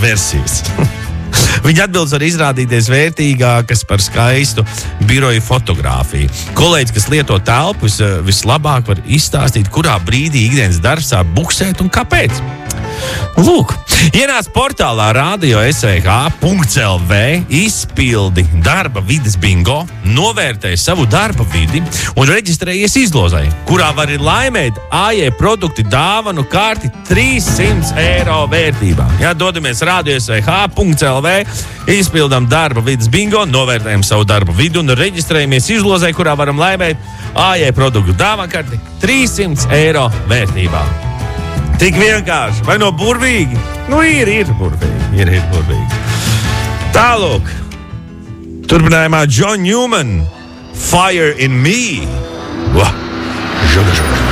versijas. Viņa atbildes var izrādīties vērtīgākas par skaistu biroju fotogrāfiju. Kolēģis, kas lieto telpu, vislabāk var izstāstīt, kurā brīdī ikdienas darbs sāk buksēt un kāpēc. Lūk, ienāc portālā radio svh.lv, izpildi darba vides bingo, novērtēj savu darba vidi un reģistrējies izlozai, kurā vari laimēt AJ produkti dāvanu kārti 300 eiro vērtībā. Jā, dodamies radio svh.lv, izpildam darba vides bingo, novērtējam savu darba vidu un reģistrējamies izlozai, kurā varam laimēt AJ produktu dāvanu kārti 300 eiro vērtībā. Tik vienkārši, vai no burvīgi? Nu, ir burvīgi, ir burvīgi. Tālūk, turpinājumā John Newman, Fire in Me. Žaga.